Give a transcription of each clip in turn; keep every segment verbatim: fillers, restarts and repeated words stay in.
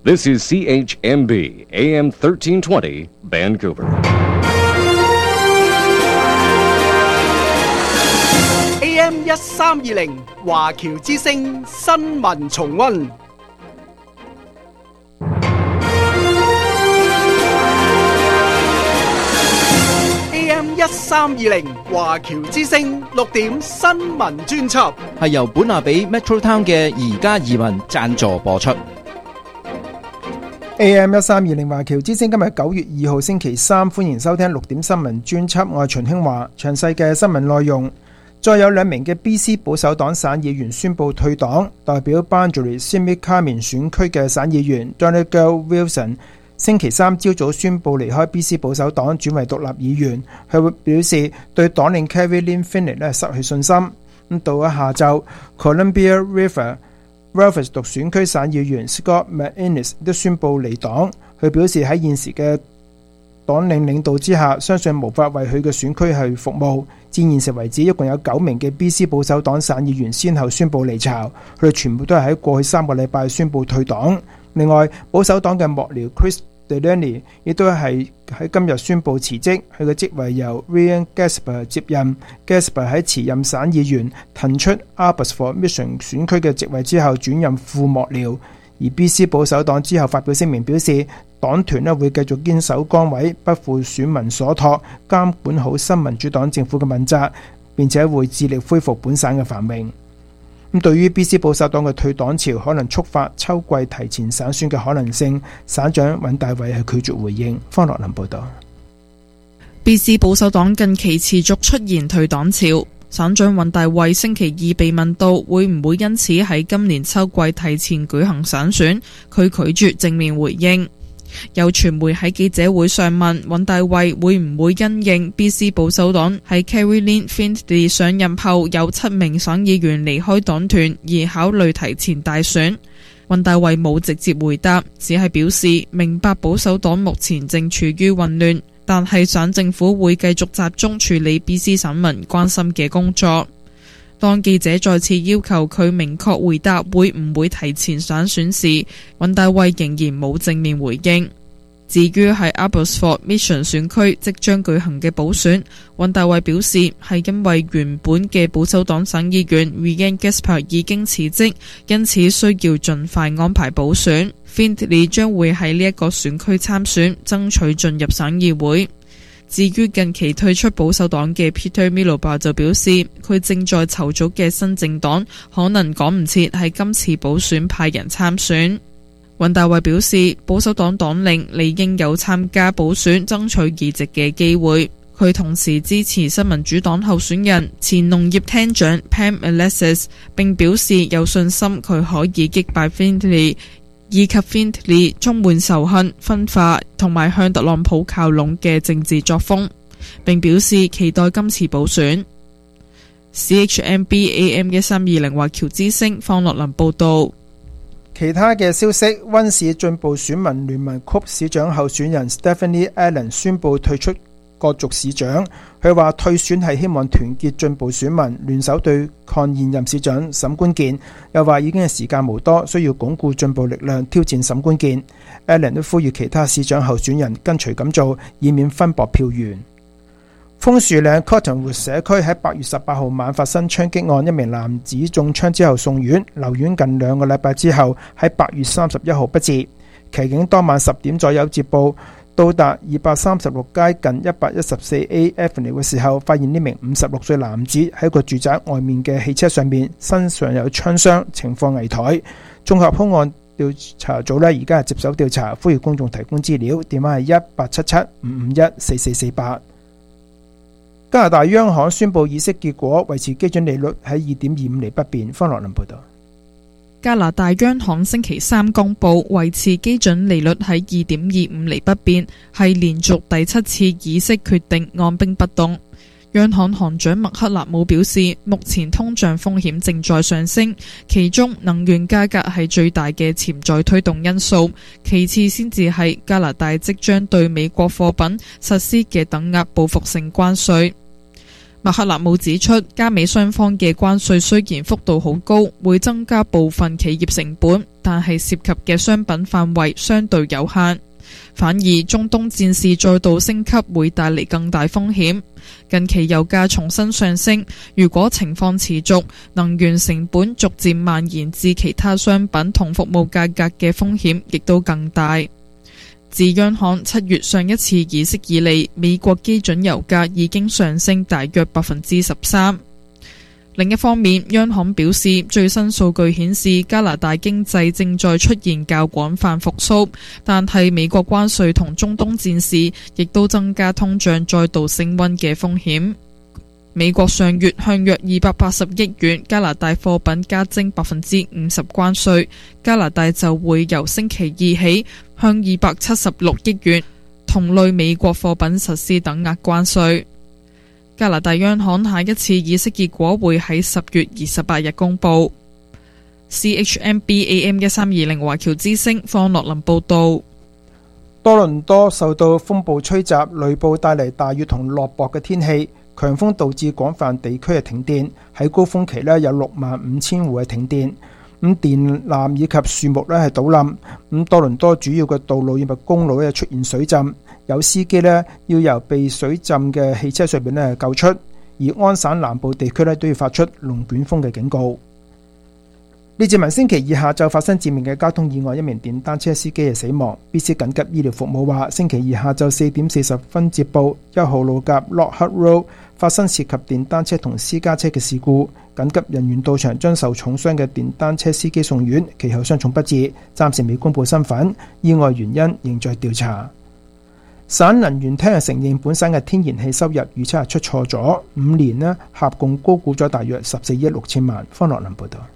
This is C H M B, A M thirteen twenty, Vancouver. A M 一三二零華僑之聲新聞重溫。A M 一三二零華僑之聲六點新聞專輯係由本亞比 Metro Town 嘅宜家移民贊助播出。 A M 一三二零華僑之聲今日九月二號星期三，歡迎收聽六點新聞專輯，我係秦興華。詳細嘅新聞內容，再有兩名嘅 B C 保守黨省議員宣布退黨，代表 Boundary-Similkameen 選區嘅省議員 Donegal Wilson星期三朝早宣布離開 B C 保守黨，轉為獨立議員。佢會表示對黨領 Carrie-Lynne Findlay 咧失去信心。咁到咗下晝 ，Columbia River Ralphus 獨選區省議員 Scott McInnes 都宣布離黨。佢表示喺現時嘅黨領領導之下，相信無法為佢嘅選區去服務。至現時為止，一共有九名嘅 B C 保守黨省議員先後宣布離巢，佢哋全部都係喺過去三個禮拜宣布退黨。另外，保守黨嘅幕僚 Chris Delaney 亦都係喺今日宣布辭職，佢嘅職位由 Ryan Gasper 接任。Gasper 喺辭任省議員騰出 Abbotsford Mission 選區嘅職位之後，轉任副幕僚。而 B C 保守黨之後發表聲明表示，黨團咧會繼續堅守崗位，不負選民所託，監管好新民主黨政府嘅問責，並且會致力恢復本省嘅繁榮。咁對於 B C 保守黨嘅退黨潮可能觸發秋季提前省選嘅可能性，省長尹大偉係拒絕回應。方樂林報道。 B C 保守黨近期持續出現退黨潮，省長尹大偉星期二被問到會唔會因此喺今年秋季提前舉行省選，佢拒絕正面回應。有傳媒喺記者會上問尹大偉會唔會因應 B C 保守黨喺 Carrie-Lynne Findlay 上任後有七名省議員離開黨團而考慮提前大選。尹大偉冇直接回答，只係表示明白保守黨目前正處於混亂，但係省政府會繼續集中處理 B C 省民關心嘅工作。當記者再次要求佢明確回答會唔會提前省選時，尹大偉仍然冇正面回應。至於喺 Abbotsford Mission 選區即將舉行嘅補選，尹大偉表示係因為原本嘅保守黨省議員 Ryan Gasper 已經辭職，因此需要盡快安排補選。Findlay 將會喺呢一個選區參選，爭取進入省議會。至於近期退出保守黨嘅 Peter Miloba 就表示，佢正在籌組嘅新政黨可能趕唔切喺今次補選派人參選。尹大偉表示，保守黨黨領理應有參加補選爭取議席嘅機會。佢同時支持新民主黨候選人前農業廳長 Pam Alexis， 並表示有信心佢可以擊敗 Findlay，以及 Findlay 充滿仇恨、分化同埋向特朗普靠攏嘅政治作風，並表示期待今次補選。C H M B A M 一三二零華僑之聲方樂林報道。 其他嘅消息，溫市進步選民聯盟曲市長候選人 Stephanie Allen 宣布退出角逐市長。佢話退選係希望團結進步選民聯手對抗現任市長沈關鍵，又話已經係時間無多，需要鞏固進步力量挑戰沈關鍵。Allen 都呼籲其他市長候選人跟隨咁做，以免分薄票源。楓樹嶺 Cottonwood 社區喺八月十八號晚發生槍擊案，一名男子中槍之後送院，留院近兩個禮拜之後喺八月三十一號不治。騎警當晚十點左右接報，到達二百三十六街近一百一十四 A Avenue 嘅時候，發現呢名五十六歲男子喺個住宅外面嘅汽車上面，身上有槍傷，情況危殆。綜合兇案調查組呢而家係接手調查，呼籲公眾提供資料，電話係一八七七五五一四四四八。加拿大央行宣布議息結果，維持基準利率喺二點二五厘不變。方樂林報道。 加拿大央行星期三公布維持基準利率喺二點二五厘不變，係連續第七次議息決定按兵不動。央行行長麥克納姆表示，目前通脹風險正在上升，其中能源價格係最大嘅潛在推動因素，其次先至係加拿大即將對美國貨品實施嘅等額報復性關稅。 麥克納姆指出，加美雙方嘅關稅雖然幅度好高，會增加部分企業成本，但係涉及嘅商品範圍相對有限。反而中東戰事再度升級會帶嚟更大風險。近期油價重新上升，如果情況持續，能源成本逐漸蔓延至其他商品同服務價格嘅風險亦都更大。自央行七月上一次議息以嚟，美國基準油價已經上升大約百分之十三。另一方面，央行表示，最新數據顯示加拿大經濟正在出現較廣泛復甦，但係美國關稅同中東戰事亦都增加通脹再度升溫嘅風險。美國上月向約二百八十億元加拿大貨品加徵百分之五十關稅，加拿大就會由星期二起向二百七十六億元同類美國貨品實施等額關稅。加拿大央行下一次議息結果會喺十月二十八日公佈。C H M B A M 一三二零華僑之聲方樂林報導。 多倫多受到風暴吹襲，雷暴帶嚟大雨同落雹嘅天氣，強風導致廣泛地區嘅停電。喺高峰期呢，有六萬五千戶嘅停電，咁電纜以及樹木呢係倒冧。咁多倫多主要嘅道路以及公路呢出現水浸。有司機呢要由被水浸嘅汽車上面呢救出，而安省南部地區呢都要發出龍捲風嘅警告。列治文星期二下晝發生致命嘅交通意外，一名電單車司機係死亡。B C 緊急醫療服務話，星期二下晝四點四十分接報，一號路夾 Lockhart Road 發生涉及電單車同私家車嘅事故，緊急人員到場將受重傷嘅電單車司機送院，其後傷重不治，暫時未公布身份，意外原因仍在調查。省能源廳承認本省嘅天然氣收入預測係出錯咗，五年呢合共高估咗大約十四億六千萬。方樂林報道。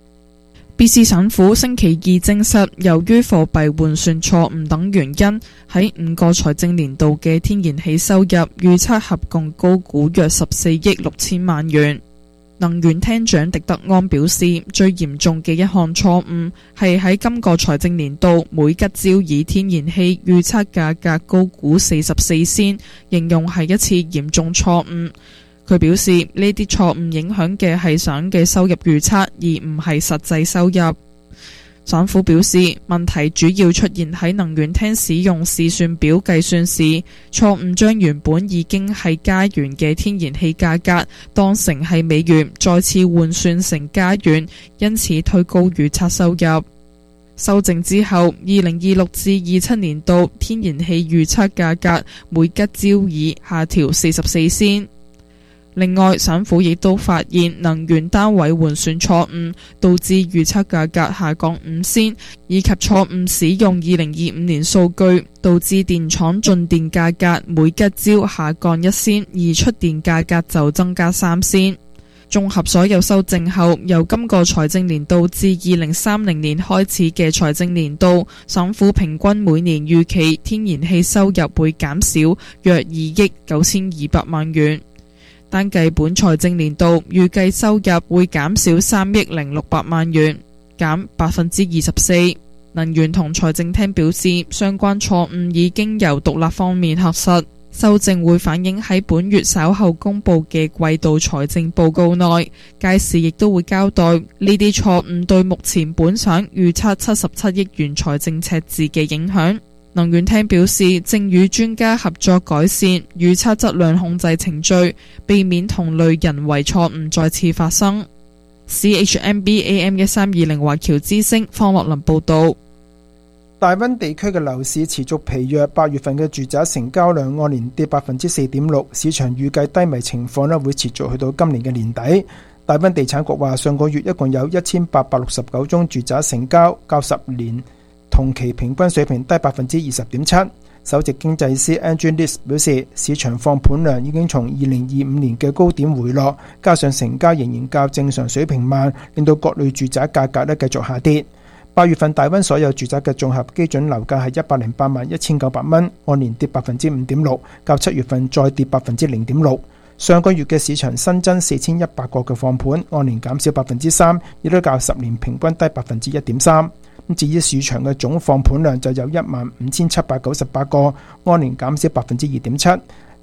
B C 省府星期二證實，由於貨幣換算錯誤等原因，喺五個財政年度嘅天然氣收入預測合共高估約十四億六千萬元。能源廳長狄德安表示，最嚴重嘅一項錯誤係喺今個財政年度每吉焦耳天然氣預測價格高估四十四仙，形容係一次嚴重錯誤。佢表示，呢啲錯誤影響嘅係省嘅收入預測，而唔係實際收入。省府表示，問題主要出現喺能源廳使用試算表計算時，錯誤將原本已經係加元嘅天然氣價格當成係美元，再次換算成加元，因此推高預測收入。修正之後，二零二六至二七年度天然氣預測價格每吉焦耳下調四十四仙。另外，省府亦都發現能源單位換算錯誤，導致預測價格下降五仙，以及錯誤使用二零二五年數據，導致電廠進電價格每吉焦下降一仙，而出電價格就增加三仙。綜合所有修正後，由今個財政年度至二零三零年開始嘅財政年度，省府平均每年預期天然氣收入會減少約二億九千二百萬元。單計本財政年度預計收入會減少三億零六百萬元，減百分之二十四。能源同財政廳表示，相關錯誤已經由獨立方面核實，修正會反映喺本月稍後公布嘅季度財政報告內，屆時亦都會交代呢啲錯誤對目前本省預測七十七億元財政赤字嘅影響。能源廳表示，正與專家合作改善預測質量控制程序，避免同類人為錯誤再次發生。C H M B A M 一三二零華僑之聲方樂林報道。 大溫地區嘅樓市持續疲弱，八月份嘅住宅成交量按年跌百分之四點六，市場預計低迷情況咧會持續去到今年嘅年底。大溫地產局話，上個月一共有一千八百六十九宗住宅成交，較十年同期平均水平低百分之二十點七。首席經濟師 Andrew Liss 表示，市場放盤量已經從二零二五年嘅高點回落，加上成交仍然較正常水平慢，令到各類住宅價格咧繼續下跌。八月份大溫所有住宅嘅綜合基準樓價係一百零八萬一千九百蚊，按年跌百分之五點六，較七月份再跌百分之零點六。上個月嘅市場新增四千一百個嘅放盤，按年減少百分之三，亦都較十年平均低百分之一點三。至於市場嘅總放盤量就有一萬五千七百九十八個，按年減少百分之二點七。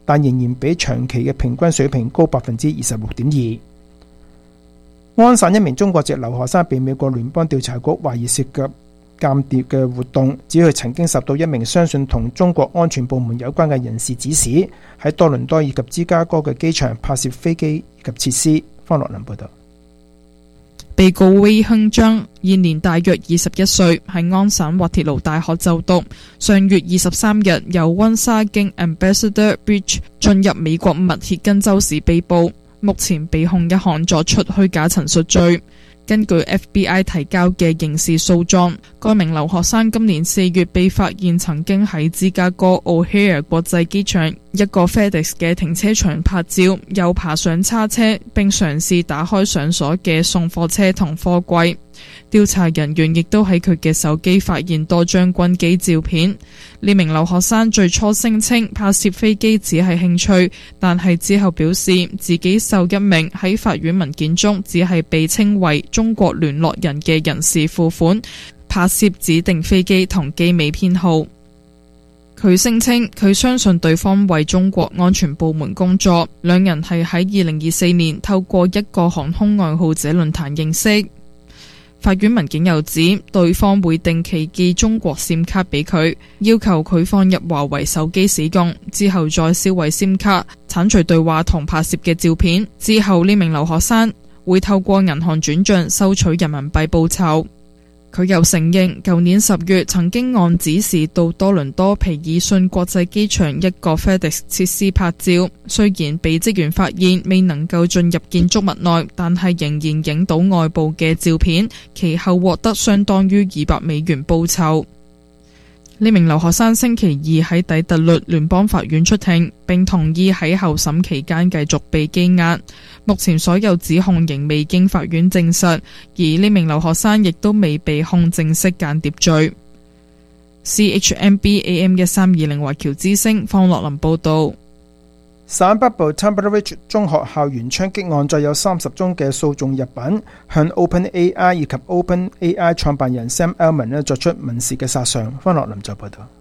但仍然比長期嘅平均水平高百分之二十六點二。安省一名中國籍留學生被美國聯邦調查局懷疑涉及間諜嘅活動，指佢曾經受到一名相信同中國安全部門有關嘅人士指使，喺多倫多以及芝加哥嘅機場拍攝飛機以及設施。方樂林報道。 被告魏亨章現年大約二十一歲，喺安省滑鐵盧大學就讀。上月二十三日由溫莎經 Ambassador Bridge 進入美國密歇根州時被捕，目前被控一項作出虛假陳述罪。根據 F B I 提交嘅刑事訴狀，該名留學生今年四月被發現曾經喺芝加哥 O'Hare 國際機場一個 FedEx 嘅停車場拍照，又爬上叉車並嘗試打開上鎖嘅送貨車同貨櫃。調查人員亦都喺佢嘅手機發現多張軍機照片。呢名留學生最初聲稱拍攝飛機只係興趣，但係之後表示自己受一名喺法院文件中只係被稱為中國聯絡人嘅人士付款，拍攝指定飛機同機尾編號。佢聲稱佢相信對方為中國安全部門工作，兩人係喺二零二四年透過一個航空愛好者論壇認識。法院文件又指，對方會定期寄中國 SIM 卡俾佢，要求佢放入華為手機使用，之後再銷毀 SIM 卡，剷除對話同拍攝嘅照片。之後呢名留學生會透過銀行轉賬收取人民幣報酬。佢又承認，舊年十月曾經按指示到多倫多皮爾遜國際機場一個 FedEx 設施拍照，雖然被職員發現未能夠進入建築物內，但係仍然影到外部嘅照片，其後獲得相當於二百美元報酬。呢名留學生星期二喺底特律聯邦法院出庭，並同意喺候審期間繼續被羈押。目前所有指控仍未經法院證實，而呢名留學生亦都未被控正式間諜罪。C H M B A M 一三二零華僑之聲方樂林報道。 省北部 Tunbridge 中學校園槍擊案再有三十宗嘅訴訟入稟，向 OpenAI 以及 OpenAI 創辦人 Sam Altman 咧作出民事嘅索償。方樂林就報道。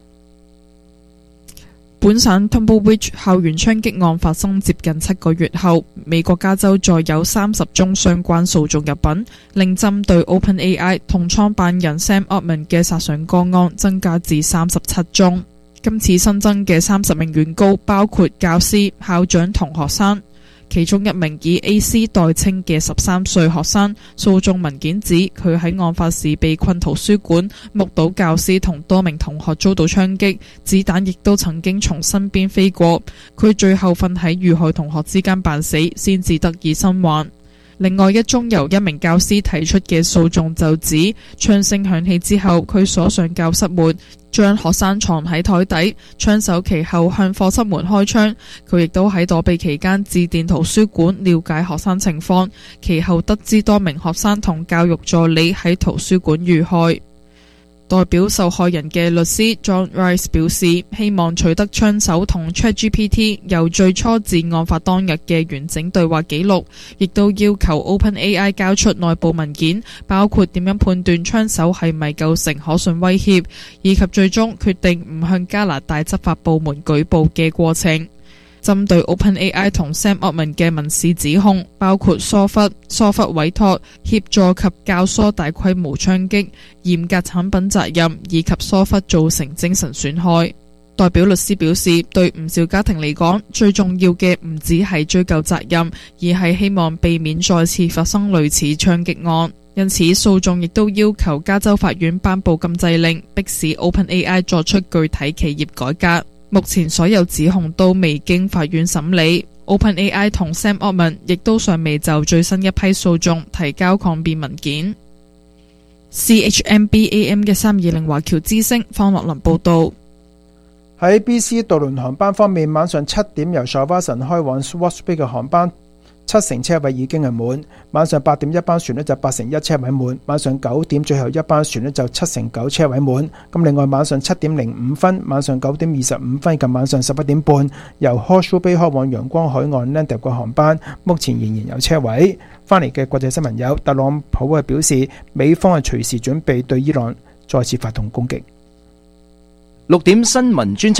本省 Tunbridge 校園槍擊案發生接近七個月後，美國加州再有三十宗相關訴訟入稟，令針對 OpenAI 同創辦人 Sam Altman 嘅索償個案增加至三十七宗。今次新增嘅三十名原告包括教師、校長同學生，其中一名以 A C 代稱嘅十三歲學生，訴訟文件指佢喺案發時被困圖書館，目睹教師同多名同學遭到槍擊，子彈亦都曾經從身邊飛過，佢最後瞓喺遇害同學之間扮死，先至得以生還。另外一宗由一名教師提出嘅訴訟就指，槍聲響起之後，佢鎖上教室門，將學生藏喺台底，槍手其後向課室門開槍。佢亦都喺躲避期間致電圖書館了解學生情況，其後得知多名學生同教育助理喺圖書館遇害。代表受害人嘅律師 John Rice 表示，希望取得槍手同 ChatGPT 由最初至案發當日嘅完整對話記錄，亦都要求 OpenAI 交出內部文件，包括點樣判斷槍手係咪構成可信威脅，以及最終決定唔向加拿大執法部門舉報嘅過程。針對 OpenAI 同 Sam Altman 嘅民事指控，包括疏忽、疏忽委託、協助及教唆大規模槍擊、嚴格產品責任以及疏忽造成精神損害。代表律師表示，對唔少家庭嚟講，最重要嘅唔止係追究責任，而係希望避免再次發生類似槍擊案。因此，訴訟亦都要求加州法院頒布禁制令，迫使 OpenAI 作出具體企業改革。目前所有指控都未經法院審理 ，OpenAI 同 Sam Altman 亦都尚未就最新一批訴訟提交抗辯文件。C H M B A M 一三二零華僑之聲方樂林報道。 喺 B C 渡輪航班方面，晚上七點由 Shawson 開往 Swartz Bay 嘅航班，七成車位已經係滿。晚上八點一班船呢就八成一車位滿，晚上九點最後一班船呢就七成九車位滿。咁另外晚上七點零五分、晚上九點二十五分及晚上十一點半由 Horseshoe Bay 開往陽光海岸 Landau 嘅航班，目前仍然有車位。翻嚟嘅國際新聞有，特朗普係表示美方係隨時準備對伊朗再次發動攻擊。 六點新聞專輯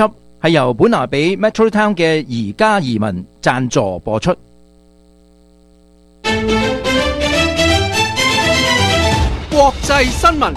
係由本拿比 Metro Town 嘅宜家移民贊助播出。 國際新聞。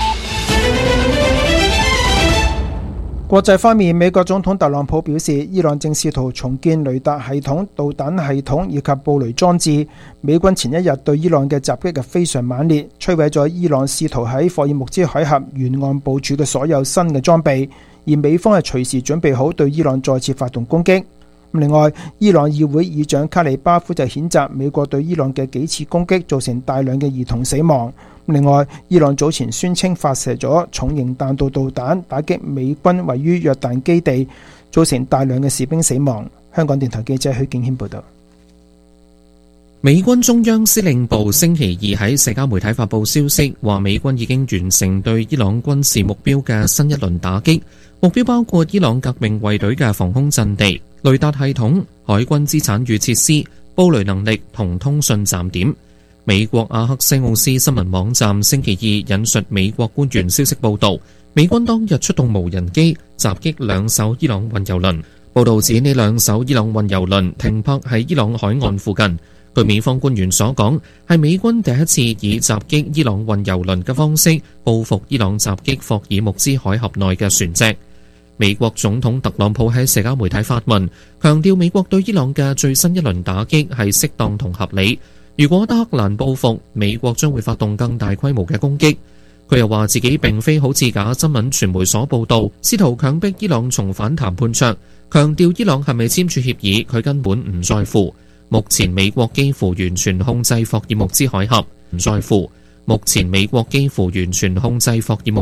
國際方面，美國總統特朗普表示，伊朗正試圖重建雷達系統、導彈系統以及布雷裝置。美軍前一日對伊朗嘅襲擊係非常猛烈，摧毀咗伊朗試圖喺霍爾木茲海峽沿岸部署嘅所有新嘅裝備，而美方係隨時準備好對伊朗再次發動攻擊。另外，伊朗議會議長卡里巴夫就譴責美國對伊朗嘅幾次攻擊造成大量嘅兒童死亡。另外，伊朗早前宣稱發射咗重型彈道導彈打擊美軍位於約旦基地，造成大量嘅士兵死亡。香港電台記者許敬軒報道。 美軍中央司令部星期二喺社交媒體發布消息，話美軍已經完成對伊朗軍事目標嘅新一輪打擊，目標包括伊朗革命衛隊嘅防空陣地、雷達系統、海軍資產與設施、布雷能力同通訊站點。美國阿克西奧斯新聞網站星期二引述美國官員消息報道，美軍當日出動無人機襲擊兩艘伊朗運油輪。報道指呢兩艘伊朗運油輪停泊喺伊朗海岸附近。據美方官員所講，係美軍第一次以襲擊伊朗運油輪嘅方式報復伊朗襲擊霍爾木茲海峽內嘅船隻。美國總統特朗普喺社交媒體發文，強調美國對伊朗嘅最新一輪打擊係適當同合理。如果德黑蘭報復，美國將會發動更大規模嘅攻擊。佢又話自己並非好似假新聞傳媒所報道，試圖強迫伊朗重返談判桌，強調伊朗係咪簽署協議，佢根本唔在乎。目前美國幾乎完全控制霍爾木茲海峽，唔在乎。目前美國幾乎完全控制霍爾木